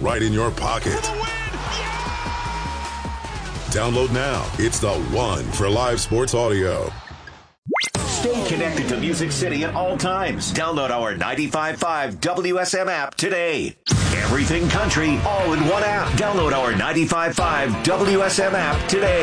right in your pocket. Download now. It's the one for live sports audio. Stay connected to Music City at all times. Download our 95.5 WSM app today. Everything country, all in one app. Download our 95.5 WSM app today.